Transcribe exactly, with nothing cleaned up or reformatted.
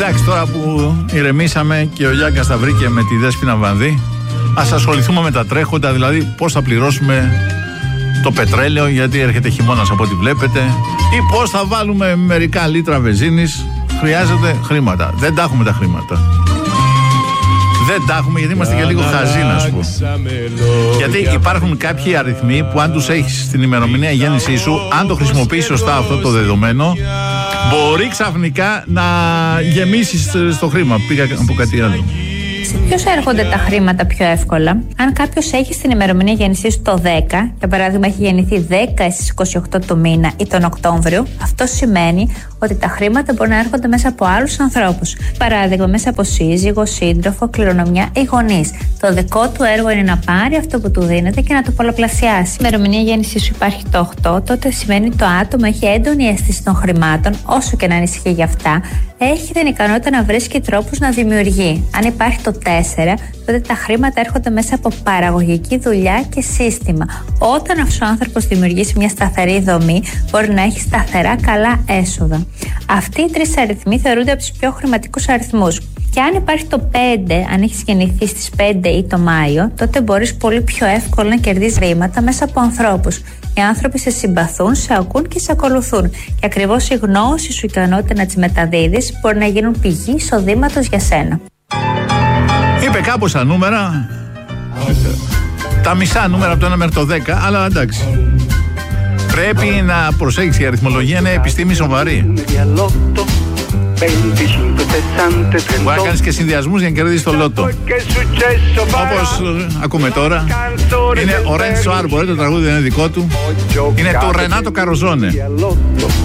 Εντάξει, τώρα που ηρεμήσαμε και ο Γιάγκας τα βρήκε με τη Δέσποινα Βανδύ, ας ασχοληθούμε με τα τρέχοντα, δηλαδή πώς θα πληρώσουμε το πετρέλαιο, γιατί έρχεται χειμώνας από ό,τι βλέπετε, ή πώς θα βάλουμε μερικά λίτρα βενζίνης. Χρειάζεται χρήματα. Δεν τα έχουμε τα χρήματα. Δεν τα έχουμε γιατί είμαστε και λίγο χαζοί, να σου πω. Γιατί υπάρχουν κάποιοι αριθμοί που αν τους έχεις στην ημερομηνία γέννησή σου, αν το χρησιμοποιείς σωστά αυτό το δεδομένο, μπορεί ξαφνικά να γεμίσεις στο χρήμα. Πήγα να πω κάτι άλλο. Σε ποιους έρχονται τα χρήματα πιο εύκολα? Αν κάποιος έχει στην ημερομηνία γέννησής του το δέκα, για παράδειγμα έχει γεννηθεί δέκα στις είκοσι οκτώ του μήνα ή τον Οκτώβριο, αυτό σημαίνει ότι τα χρήματα μπορεί να έρχονται μέσα από άλλους ανθρώπους. Παράδειγμα, μέσα από σύζυγο, σύντροφο, κληρονομιά ή γονείς. Το δικό του έργο είναι να πάρει αυτό που του δίνεται και να το πολλαπλασιάσει. Η ημερομηνία γέννησής σου υπάρχει το οκτώ, τότε σημαίνει ότι το άτομο έχει έντονη αίσθηση των χρημάτων, όσο και να ανησυχεί για αυτά. Έχει την ικανότητα να βρίσκει τρόπους να δημιουργεί. Αν υπάρχει το τέσσερα, τότε τα χρήματα έρχονται μέσα από παραγωγική δουλειά και σύστημα. Όταν αυτός ο άνθρωπος δημιουργήσει μια σταθερή δομή, μπορεί να έχει σταθερά καλά έσοδα. Αυτοί οι τρεις αριθμοί θεωρούνται από τους πιο χρηματικούς αριθμούς. Και αν υπάρχει το πέντε, αν έχεις γεννηθεί στις πέντε ή το Μάιο, τότε μπορείς πολύ πιο εύκολα να κερδίσεις χρήματα μέσα από ανθρώπους. Οι άνθρωποι σε συμπαθούν, σε ακούν και σε ακολουθούν. Και ακριβώς η γνώση σου, η ικανότητα να τις μεταδίδεις, μπορεί να γίνουν πηγή εισοδήματος για σένα. Είπε κάμποσα νούμερα, τα μισά νούμερα από το ένα μέχρι το δέκα, αλλά εντάξει. Πρέπει να προσέξεις, η αριθμολογία είναι επιστήμη σοβαρή. Μπορεί να κάνεις και συνδυασμούς για να κερδίσεις το λότο. Όπως ακούμε τώρα, είναι ο Ρεντσο Άρμπορε, το τραγούδι είναι δικό του. Είναι του Ρενάτο Καροζόνε.